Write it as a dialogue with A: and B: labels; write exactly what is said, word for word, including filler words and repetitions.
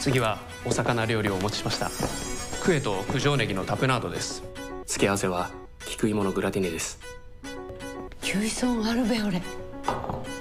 A: 次はお魚料理をお持ちしました。クエと九条ネギのタプナードです。
B: 付け合わせは菊芋のグラティネです。
C: キュイソンアルベオレ。